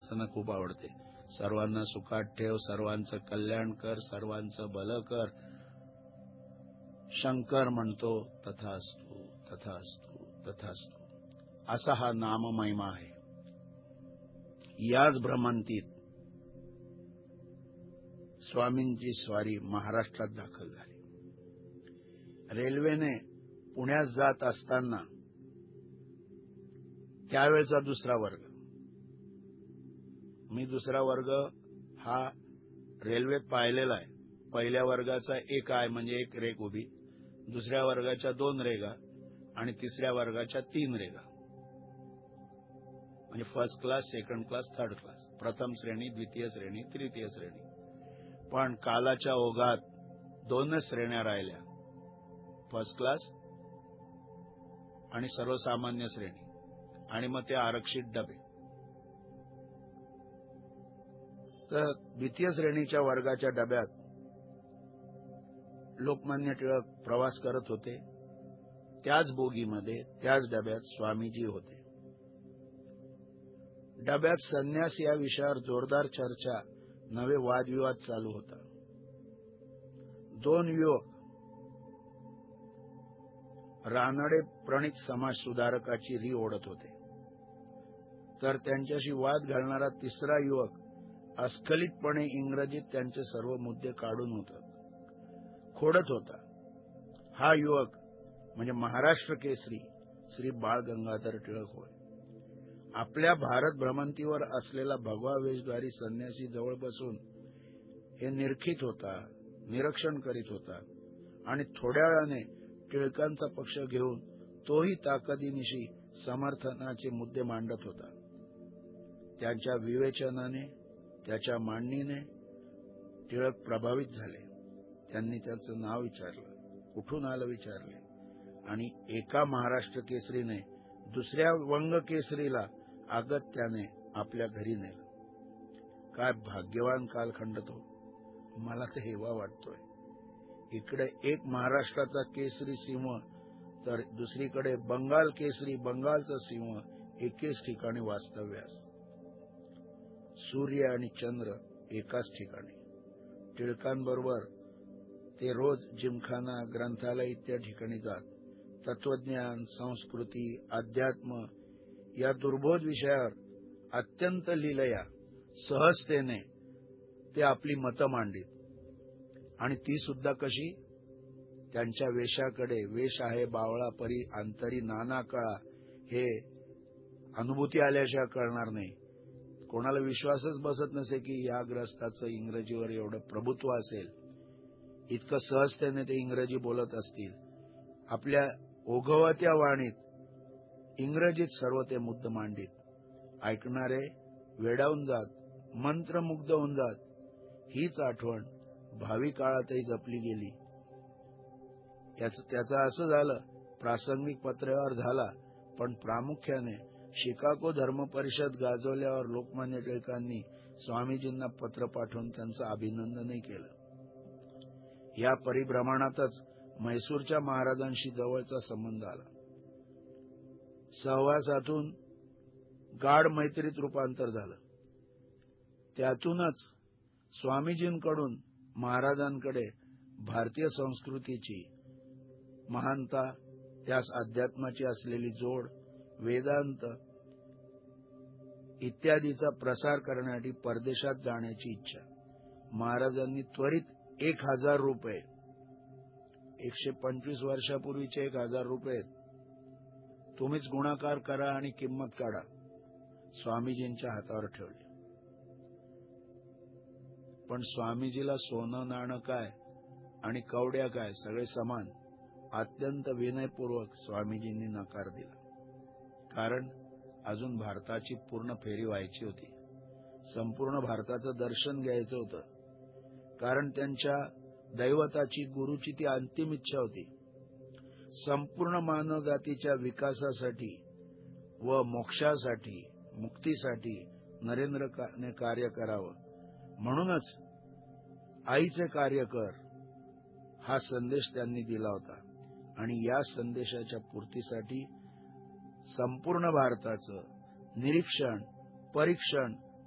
प्रार्थना खूप आवडते. सर्वांना सुखात ठेव, सर्वांचं कल्याण कर, सर्वांचं भलं कर. शंकर म्हणतो तथास्तु तथास्तु तथास्तु. असा हा नाममहिमा आहे. याच भ्रमंतीत स्वामींची स्वारी महाराष्ट्रात दाखल झाली. रेल्वेने पुण्यात जात असताना त्यावेळचा दुसरा वर्ग, मी दुसरा वर्ग हा रेल्वेत पाहिलेला आहे. पहिल्या वर्गाचा एक आहे म्हणजे एक रेघ उभी, दुसऱ्या वर्गाच्या 2 रेघा आणि तिसऱ्या वर्गाच्या 3 रेघा, म्हणजे first class, second class, third class, प्रथम श्रेणी, द्वितीय श्रेणी, तृतीय श्रेणी. पण कालाच्या ओघात 2च श्रेण्या राहिल्या, फर्स्ट क्लास आणि सर्वसामान्य श्रेणी, आणि मग ते आरक्षित डबे. तर द्वितीय श्रेणीच्या वर्गाच्या डब्यात लोकमान्य टिळक प्रवास करत होते. त्याच बोगीमध्ये, त्याच डब्यात स्वामीजी होते. डब्यात संन्यास या विषयावर जोरदार चर्चा, नवे वादविवाद चालू होता. 2 युवक रानडे प्रणित समाज सुधारकाची री ओढत होते, तर त्यांच्याशी वाद घालणारा तिसरा युवक अस्खलितपणे इंग्रजीत त्यांचे सर्व मुद्दे काढून खोडत होता. हा युवक म्हणजे महाराष्ट्र केसरी श्री बाळ गंगाधर टिळक होय. आपल्या भारत भ्रमंतीवर असलेला भगवा वेशधारी संन्यासी जवळ बसून हे निरखित होता, निरीक्षण करीत होता आणि थोड्या वेळाने टिळकांचा पक्ष घेऊन तोही ताकदीनिशी समर्थनाचे मुद्दे मांडत होता. त्यांच्या विवेचनाने, त्याच्या मांडणीने टिळक प्रभावित झाले. त्यांनी त्याचं नाव विचारलं, कुठून आलं विचारले, आणि एका महाराष्ट्र केसरीने दुसऱ्या वंग केसरीला अगत्याने आपल्या घरी नेलं. काय भाग्यवान कालखंड तो, मला तर हेवा वाटतोय. इकडे एक महाराष्ट्राचा केसरी सिंह, तर दुसरीकडे बंगाल केसरी, बंगालचा सिंह एकेच ठिकाणी वास्तव्यास. सूर्य आणि चंद्र एकाच ठिकाणी. टिळकांबरोबर ते रोज जिमखाना, ग्रंथालय इत्यादी ठिकाणी जात तत्वज्ञान, संस्कृती, अध्यात्म या दुर्बोध विषयावर अत्यंत लीलया, सहजतेने ते आपली मतं मांडित. आणि ती सुद्धा कशी, त्यांच्या वेशाकडे, वेश आहे बावळा परी अंतरी नाना कळा, हे अनुभूती आल्याशिवाय कळणार नाही. कोणाला विश्वासच बसत नसे की या ग्रस्ताचं इंग्रजीवर एवढं प्रभुत्व असेल, इतकं सहजतेने ते इंग्रजी बोलत असतील. आपल्या ओघवत्या वाणीत इंग्रजीत सर्व ते मुद्दे मांडित. ऐकणारे वेडावून जात, मंत्रमुग्ध होऊन जात. हीच आठवण भावी काळातही जपली गेली. त्याचं असं झालं, प्रासंगिक पत्रव्यवहार झाला, पण प्रामुख्याने शिकागो धर्म परिषद गाजवल्यावर लोकमान्य टिळकांनी स्वामीजींना पत्र पाठवून त्यांचं अभिनंदनही केलं. या परिभ्रमणातच म्हैसूरच्या महाराजांशी जवळचा संबंध आला. सहवासातून गाढ मैत्रीत रूपांतर झालं. त्यातूनच स्वामीजींकडून महाराजांकडे भारतीय संस्कृतीची महानता, त्यास अध्यात्माची असलेली जोड, वेदांत इत्यादीचा प्रसार करण्यासाठी परदेशात जाण्याची इच्छा. महाराजांनी त्वरित 1000 रुपये, 125 वर्षापूर्वीचे 1000 रुपये तुम्हीच गुणाकार करा आणि किंमत काढा, स्वामीजींच्या हातावर ठेवले. पण स्वामीजीला सोनं नाणं काय आणि कवड्या काय सगळे समान. अत्यंत विनयपूर्वक स्वामीजींनी नकार दिला. कारण अजून भारताची पूर्ण फेरी व्हायची होती, संपूर्ण भारताचं दर्शन घ्यायचं होतं. कारण त्यांच्या दैवताची, गुरुची ती अंतिम इच्छा होती. संपूर्ण मानवजातीच्या विकासासाठी व मोक्षासाठी, मुक्तीसाठी नरेंद्रने कार्य करावं. म्हणूनच आईचे कार्य कर हा संदेश त्यांनी दिला होता. आणि या संदेशाच्या पूर्तीसाठी संपूर्ण भारताचं निरीक्षण, परीक्षण